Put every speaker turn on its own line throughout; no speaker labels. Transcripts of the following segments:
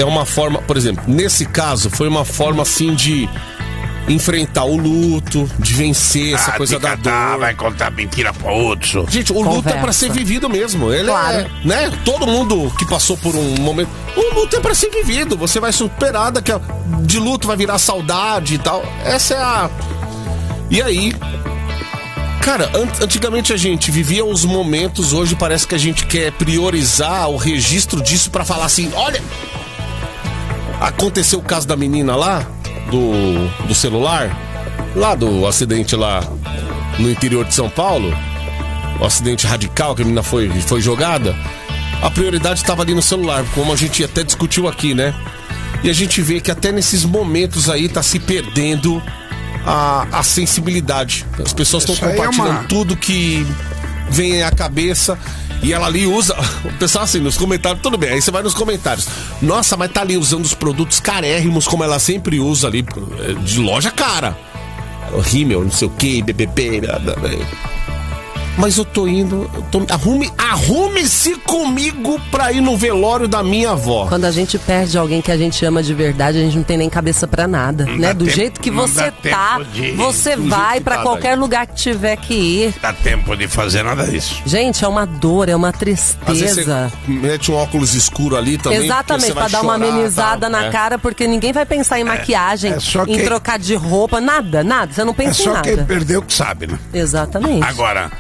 é uma forma, por exemplo, nesse caso, foi uma forma assim de enfrentar o luto, de vencer essa coisa da dor.
Vai contar mentira pro outro.
Gente, o luto é pra ser vivido mesmo. Ele é, né? Todo mundo que passou por um momento. O luto é pra ser vivido. Você vai superar de luto, vai virar saudade e tal. Essa é a. E aí. Cara, antigamente a gente vivia os momentos, hoje parece que a gente quer priorizar o registro disso pra falar assim: olha, aconteceu o caso da menina lá, do celular, lá do acidente lá no interior de São Paulo, o acidente radical que a menina foi jogada. A prioridade estava ali no celular, como a gente até discutiu aqui, né? E a gente vê que até nesses momentos aí tá se perdendo a sensibilidade. As pessoas estão compartilhando tudo que vem à cabeça. E ela ali usa, o pessoal assim, nos comentários, tudo bem, aí você vai nos comentários. Nossa, mas tá ali usando os produtos carérrimos, como ela sempre usa ali, de loja cara. Rimmel, não sei o que, BBB. Mas eu tô indo, arrume-se comigo pra ir no velório da minha avó.
Quando a gente perde alguém que a gente ama de verdade, a gente não tem nem cabeça pra nada, né? Do jeito que você tá, você vai pra qualquer lugar que tiver que ir.
Dá tempo de fazer nada disso.
Gente, é uma dor, é uma tristeza.
Às vezes você mete um óculos escuro ali também.
Exatamente, pra dar uma amenizada na cara, porque ninguém vai pensar em maquiagem, em trocar de roupa, nada, você não pensa em nada.
É só quem perdeu que sabe, né?
Exatamente.
Agora,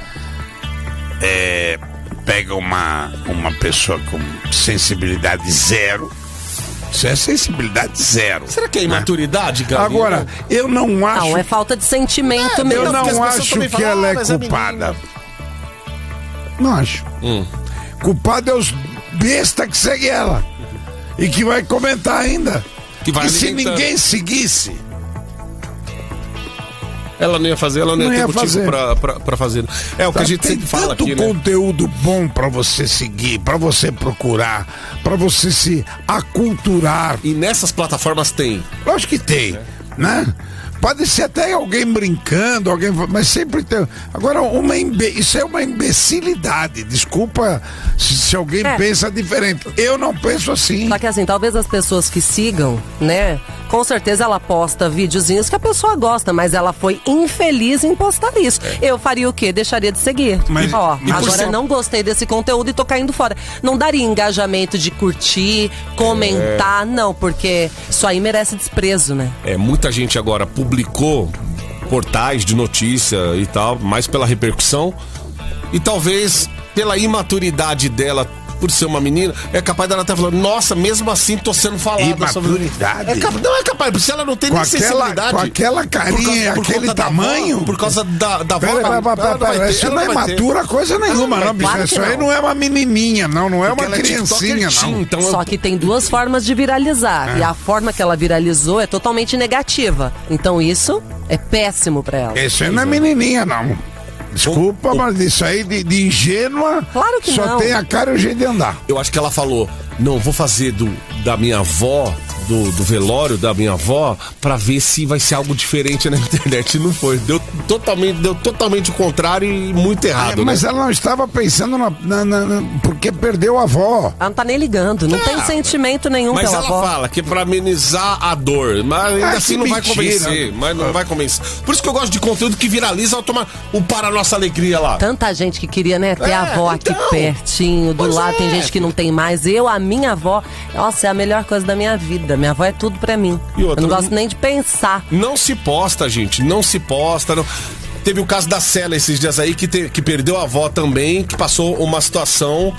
pega uma pessoa com sensibilidade zero. Isso é sensibilidade zero.
Será que é imaturidade, cara?
Agora, eu não acho...
Não, é falta de sentimento mesmo.
Eu não acho que ela é culpada. Não acho. Culpado é os besta que segue ela. E que vai comentar ainda. E se ninguém seguisse...
Ela não ia fazer, ela não ia ter motivo pra fazer. É o que a gente sempre fala aqui, né?
Tem tanto conteúdo bom pra você seguir, pra você procurar, pra você se aculturar.
E nessas plataformas tem?
Lógico que tem, né? Pode ser até alguém brincando, mas sempre tem. Agora, isso é uma imbecilidade. Desculpa se alguém pensa diferente. Eu não penso assim.
Só que assim, talvez as pessoas que sigam, né? Com certeza ela posta videozinhos que a pessoa gosta, mas ela foi infeliz em postar isso. Eu faria o quê? Deixaria de seguir.
Mas,
agora não gostei desse conteúdo e tô caindo fora. Não daria engajamento de curtir, comentar, não, porque isso aí merece desprezo, né?
Muita gente agora publicou portais de notícia e tal, mais pela repercussão e talvez pela imaturidade dela, por ser uma menina, é capaz dela até falando, nossa, mesmo assim tô sendo falada
imaturidade
sobre... Não é capaz, se ela não tem nem sensibilidade.
Com aquela carinha, aquele tamanho.
Por causa da avó.
Isso não é imatura coisa nenhuma, não, bicho. Isso aí não é uma menininha, não é uma criancinha, não.
Então,
só que tem duas formas de viralizar. E a forma que ela viralizou é totalmente negativa. Então isso é péssimo pra ela.
Isso aí não é menininha, não. Desculpa, mas isso aí de ingênua,
claro que
só
não.
Tem a cara e o jeito de andar.
Eu acho que ela falou, não, vou fazer da minha avó, do velório da minha avó, pra ver se vai ser algo diferente na internet. Não foi, deu totalmente o contrário e muito errado,
mas
né?
ela não estava pensando porque perdeu a avó.
Ela não tá nem ligando, não tem sentimento nenhum pela avó.
Mas ela fala que é pra amenizar a dor, mas ainda assim não vai convencer, mas não vai convencer. Por isso que eu gosto de conteúdo que viraliza o Para Nossa Alegria lá.
Tanta gente que queria, né, ter a avó aqui pertinho, do lado, tem gente que não tem mais. A minha avó, nossa, é a melhor coisa da minha vida. Minha avó é tudo pra mim. Eu não gosto nem de pensar.
Não se posta, gente, não se posta, não. Teve o caso da Célia esses dias aí, que perdeu a avó também, que passou uma situação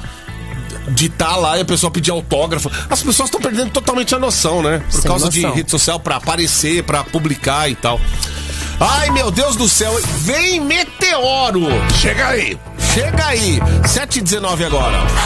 de estar lá e a pessoa pedir autógrafo. As pessoas estão perdendo totalmente a noção, né? Por causa de rede social, pra aparecer, pra publicar e tal. Ai, meu Deus do céu, vem meteoro!
Chega aí!
7h19 agora.